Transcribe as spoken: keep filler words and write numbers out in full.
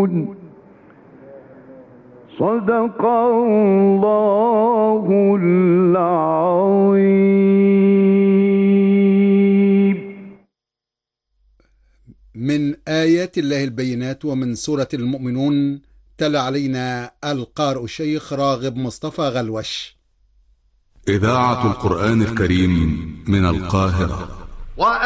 صدق الله العظيم. من آيات الله البينات ومن سورة المؤمنون، تلا علينا القارئ الشيخ راغب مصطفى غلوش. إذاعة القرآن الكريم من القاهرة.